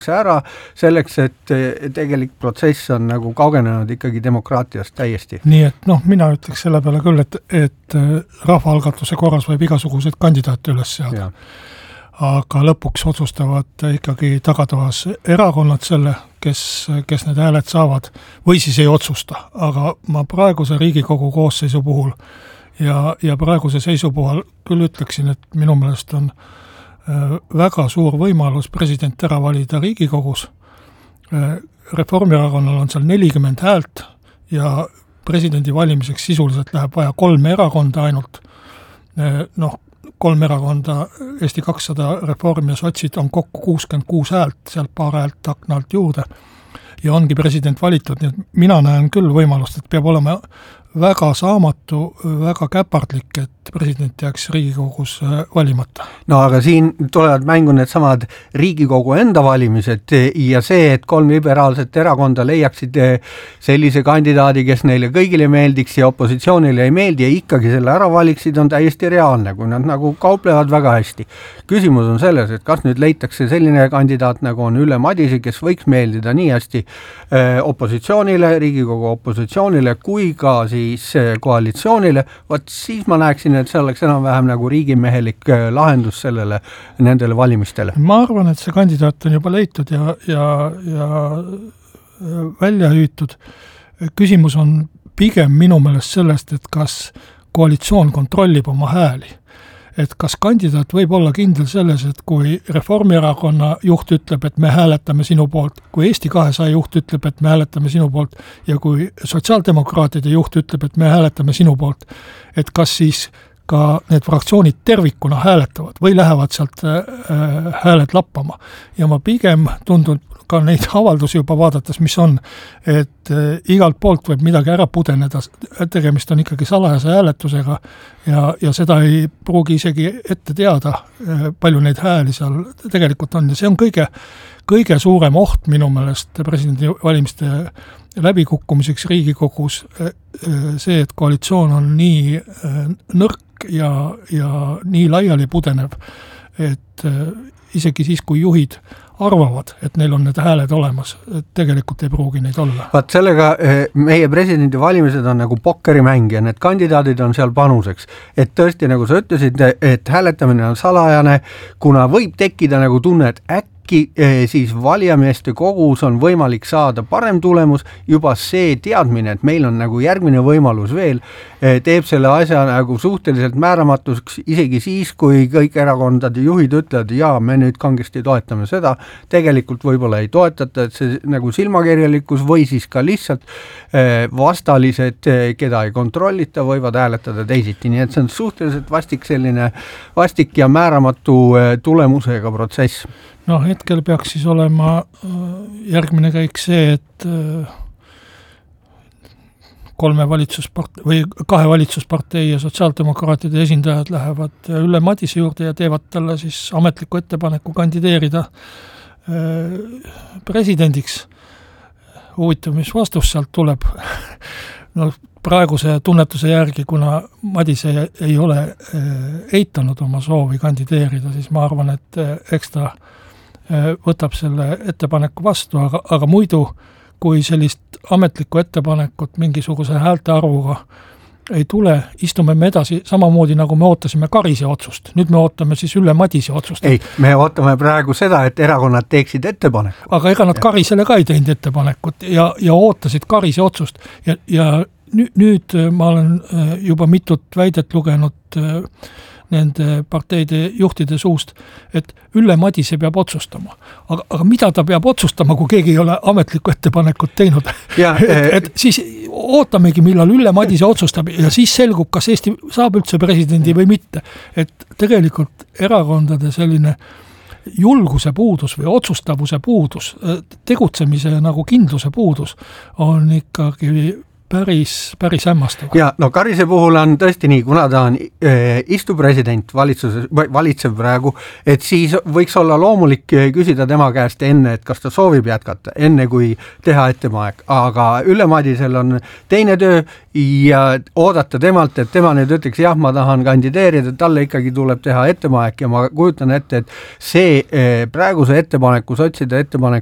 ära selleks, et tegelik protsess on nagu kaugenenud ikkagi demokraatiast täiesti. Nii et mina ütleks selle peale küll, et rahvaalgatuse korras võib igasuguseid kandidaate üles seada. Aga lõpuks otsustavad ikkagi tagatoas erakonnad selle, kes need hääled saavad, või siis ei otsusta. Aga ma praeguse Riigikogu koosseisu puhul ja praeguse seisu puhul küll ütleksin, et minu meelest on väga suur võimalus president ära valida Riigikogus. Reformierakonnal on seal 40 häält ja presidendi valimiseks sisuliselt läheb vaja 3 erakonda ainult. 3 erakonda, Eesti 200, Reform ja Sotsid on kokku 66 häält, sealt paar häält akna alt juurde ja ongi president valitud. Nii et mina näen küll võimalust, et peab olema väga saamatu, väga käpardlik, et president jääks Riigikogus valimata. No aga siin tulevad mängu need samad Riigikogu enda valimised ja see, et 3 liberaalset erakonda leiaksid sellise kandidaadi, kes neile kõigile meeldiks ja opositsioonile ei meeldi ja ikkagi selle ära valiksid, on täiesti reaalne, kui nad nagu kauplevad väga hästi. Küsimus on selles, et kas nüüd leitakse selline kandidaat, nagu on Ülle Madise, kes võiks meeldida nii hästi opositsioonile, Riigikogu opositsioonile kui ka siis koalitsioonile, siis ma näeksin, et see oleks enam-vähem nagu riigimehelik lahendus nendele valimistele. Ma arvan, et see kandidaat on juba leitud ja välja hüütud. Küsimus on pigem minu meelest sellest, et kas koalitsioon kontrollib oma hääli. Et kas kandidaat võib olla kindel selles, et kui Reformierakonna juht ütleb, et me hääletame sinu poolt, kui Eesti 200 juht ütleb, et me hääletame sinu poolt ja kui sotsiaaldemokraatide juht ütleb, et me hääletame sinu poolt, et kas siis ka need fraktsioonid tervikuna hääletavad või lähevad sealt hääled lappama. Ja ma pigem tundun ka neid avaldusi juba vaadates, mis on, et igalt poolt võib midagi ära pudeneda, tegemist on ikkagi salajase hääletusega ja seda ei pruugi isegi ette teada, palju neid hääli seal tegelikult on. Ja see on kõige suurem oht minu meelest presidendi valimiste läbikukkumiseks Riigikogus, see, et koalitsioon on nii nõrk ja nii laiali pudenev, et isegi siis, kui juhid arvavad, et neil on need hääled olemas, tegelikult ei pruugi neid olla. Vaat sellega meie presidendi valimised on nagu pokkerimäng ja need kandidaadid on seal panuseks. Et tõesti, nagu sa ütlesid, et hääletamine on salajane, kuna võib tekkida nagu tunne, et siis valijameeste kogus on võimalik saada parem tulemus, juba see teadmine, et meil on nagu järgmine võimalus veel, teeb selle asja nagu suhteliselt määramatuks isegi siis, kui kõik erakondade juhid ütlevad, jaa, me nüüd kangesti toetame seda, tegelikult võib-olla ei toetata, et see nagu silmakirjalikkus või siis ka lihtsalt vastalised, keda ei kontrollita, võivad hääletada teisiti, nii et see on suhteliselt vastik ja määramatu tulemusega protsess. Hetkel peaks siis olema järgmine käik see, et 2 valitsuspartei ja sotsiaaldemokraatide esindajad lähevad Ülle Madise juurde ja teevad talle siis ametliku ettepaneku kandideerida presidendiks. Huvitav, mis vastus sealt tuleb. Praeguse tunnetuse järgi, kuna Madise ei ole eitanud oma soovi kandideerida, siis ma arvan, et eks ta võtab selle ettepaneku vastu, aga muidu, kui sellist ametlikku ettepanekut mingisuguse häälte arvuga ei tule, istume me edasi samamoodi, nagu me ootasime Karise otsust. Nüüd me ootame siis Ülle Madise otsust. Ei, me ootame praegu seda, et erakonnad teeksid ettepaneku. Aga ega nad Karisele ka ei teinud ettepanekut ja ootasid Karise otsust. Ja nüüd ma olen juba mitut väidet lugenud nende parteide juhtide suust, et Ülle Madise peab otsustama. Aga mida ta peab otsustama, kui keegi ei ole ametlikku ettepanekut teinud? Et siis ootamegi, millal Ülle Madise otsustab ja siis selgub, kas Eesti saab üldse presidendi või mitte. Et tegelikult erakondade selline julguse puudus või otsustavuse puudus, tegutsemise nagu kindluse puudus on ikkagi päris hämmastav. Ja no Karise puhul on tõesti nii, kuna ta on istuv president valitsev praegu, et siis võiks olla loomulik küsida tema käest enne, et kas ta soovib jätkata, enne kui teha ettepanek, aga Ülle Madisel on teine töö ja oodata temalt, et tema nüüd ütleks, jah, ma tahan kandideerida, talle ikkagi tuleb teha ettepanek ja ma kujutan ette, et see praeguse ettepaneku, sotside ettepanek